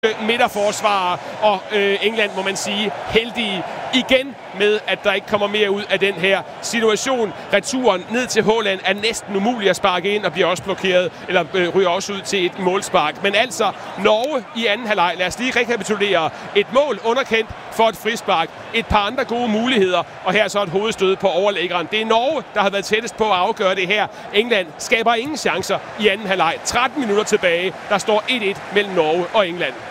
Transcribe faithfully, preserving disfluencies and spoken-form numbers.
midterforsvarer, og øh, England, må man sige, heldige igen med, at der ikke kommer mere ud af den her situation. Returen ned til Haaland er næsten umulig at sparke ind og bliver også blokeret, eller øh, ryger også ud til et målspark. Men altså, Norge i anden halvleg. Lad os lige rekapitulere. Et mål underkendt for et frispark. Et par andre gode muligheder, og her så et hovedstød på overlæggeren. Det er Norge, der har været tættest på at afgøre det her. England skaber ingen chancer i anden halvleg. tretten minutter tilbage. Der står et et mellem Norge og England.